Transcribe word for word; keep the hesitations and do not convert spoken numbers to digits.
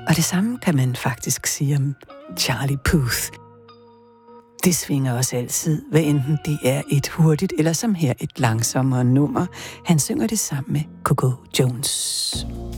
Og det samme kan man faktisk sige om Charlie Puth. Det svinger også altid, hvad enten det er et hurtigt eller som her et langsommere nummer. Han synger det sammen med Coco Jones.